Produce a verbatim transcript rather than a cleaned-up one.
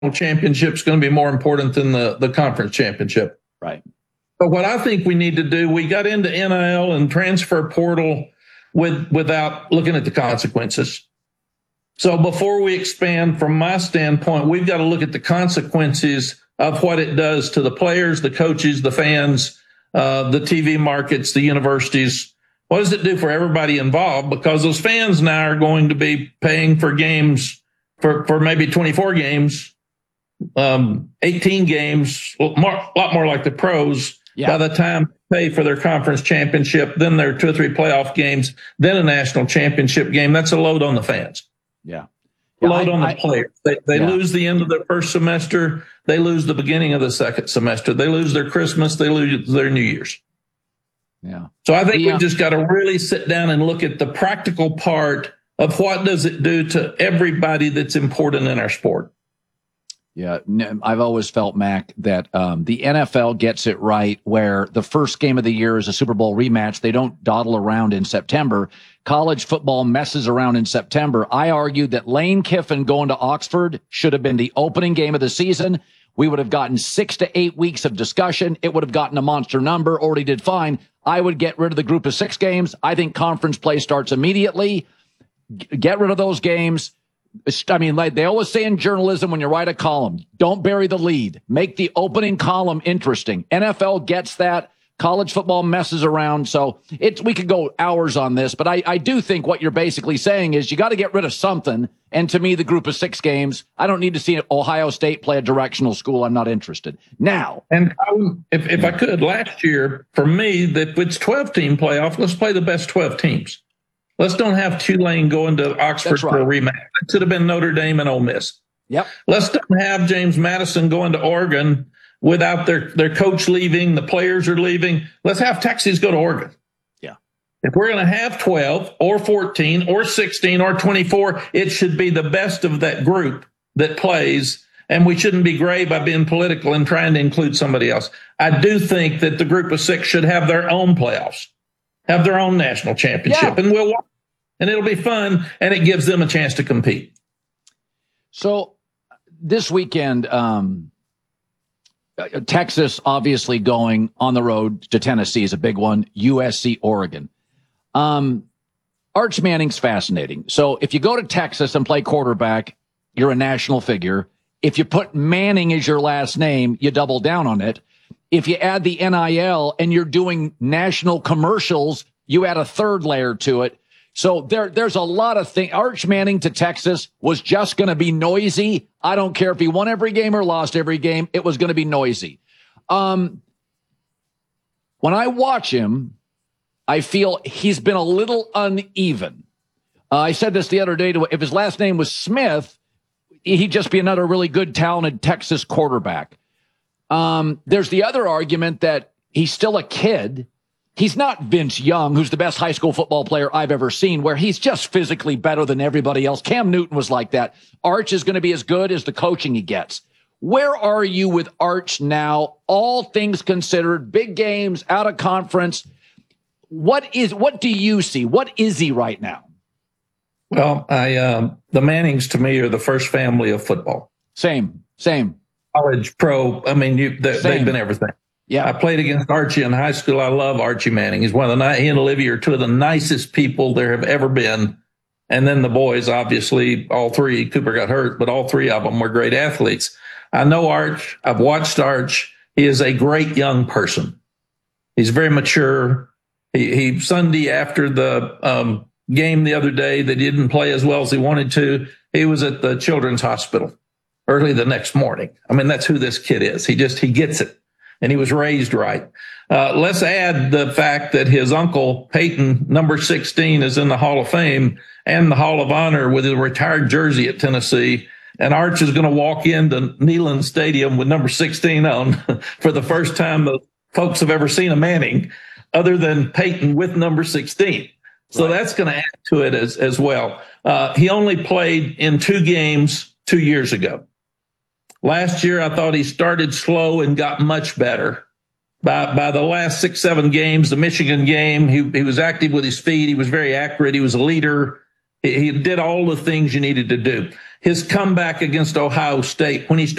championship is going to be more important than the, the conference championship. Right. But what I think we need to do, we got into N I L and transfer portal with without looking at the consequences. So before we expand, from my standpoint, we've got to look at the consequences of what it does to the players, the coaches, the fans, uh, the T V markets, the universities. What does it do for everybody involved? Because those fans now are going to be paying for games for, for maybe twenty-four games, um, eighteen games, a lot more like the pros. Yeah. By the time they pay for their conference championship, then their two or three playoff games, then a national championship game, that's a load on the fans. Yeah. yeah load I, on the I, players. They, they yeah. lose the end of their first semester. They lose the beginning of the second semester. They lose their Christmas. They lose their New Year's. Yeah. So I think yeah. we've just got to really sit down and look at the practical part of what does it do to everybody that's important in our sport. Yeah, I've always felt, Mac, that um, the N F L gets it right where the first game of the year is a Super Bowl rematch. They don't dawdle around in September. College football messes around in September. I argued that Lane Kiffin going to Oxford should have been the opening game of the season. We would have gotten six to eight weeks of discussion. It would have gotten a monster number. Already did fine. I would get rid of the group of six games. I think conference play starts immediately. G- get rid of those games. I mean, like they always say in journalism, when you write a column, don't bury the lead. Make the opening column interesting. N F L gets that. College football messes around. So it's, we could go hours on this, but I, I do think what you're basically saying is you got to get rid of something. And to me, the group of six games, I don't need to see Ohio State play a directional school. I'm not interested now. And I, if, if I could, last year, for me, that it's twelve team playoff, let's play the best twelve teams. Let's don't have Tulane going to Oxford right. for a rematch. It should have been Notre Dame and Ole Miss. Yep. Let's don't have James Madison going to Oregon without their, their coach leaving, the players are leaving. Let's have Texas go to Oregon. Yeah. If we're going to have twelve or fourteen or sixteen or twenty-four, it should be the best of that group that plays, and we shouldn't be gray by being political and trying to include somebody else. I do think that the group of six should have their own playoffs, have their own national championship, yeah. and we'll watch. And it'll be fun, and it gives them a chance to compete. So this weekend, um, Texas obviously going on the road to Tennessee is a big one. U S C, Oregon. Um, Arch Manning's fascinating. So if you go to Texas and play quarterback, you're a national figure. If you put Manning as your last name, you double down on it. If you add the N I L and you're doing national commercials, you add a third layer to it. So there, there's a lot of things. Arch Manning to Texas was just going to be noisy. I don't care if he won every game or lost every game. It was going to be noisy. Um, when I watch him, I feel he's been a little uneven. Uh, I said this the other day. To, if his last name was Smith, he'd just be another really good, talented Texas quarterback. Um, there's the other argument that he's still a kid. He's not Vince Young, who's the best high school football player I've ever seen, where he's just physically better than everybody else. Cam Newton was like that. Arch is going to be as good as the coaching he gets. Where are you with Arch now? All things considered, big games, out of conference. What is, what do you see? What is he right now? Well, I, um, the Mannings to me are the first family of football. Same, same. College, pro. I mean, you, they, they've been everything. Yeah, I played against Archie in high school. I love Archie Manning. He's one of the, he and Olivia are two of the nicest people there have ever been. And then the boys, obviously, all three, Cooper got hurt, but all three of them were great athletes. I know Arch. I've watched Arch. He is a great young person. He's very mature. He, he Sunday after the um, game the other day that he didn't play as well as he wanted to, he was at the Children's Hospital early the next morning. I mean, that's who this kid is. He just, he gets it. And he was raised right. Uh, let's add the fact that his uncle, Peyton, number sixteen, is in the Hall of Fame and the Hall of Honor with a retired jersey at Tennessee. And Arch is going to walk into Neyland Stadium with number sixteen on for the first time that folks have ever seen a Manning other than Peyton with number sixteen. So right. That's going to add to it as, as well. Uh, he only played in two games two years ago. Last year, I thought he started slow and got much better. By by the last six, seven games, the Michigan game, he, he was active with his feet. He was very accurate. He was a leader. He, he did all the things you needed to do. his comeback against Ohio State when he